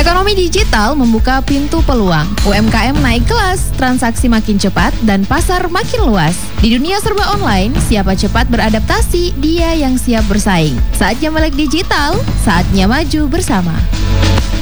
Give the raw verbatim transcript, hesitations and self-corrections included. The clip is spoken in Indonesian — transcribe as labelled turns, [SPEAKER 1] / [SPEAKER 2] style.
[SPEAKER 1] Ekonomi digital membuka pintu peluang. U M K M naik kelas, transaksi makin cepat, dan pasar makin luas. Di dunia serba online, siapa cepat beradaptasi, dia yang siap bersaing. Saatnya melek digital, saatnya maju bersama.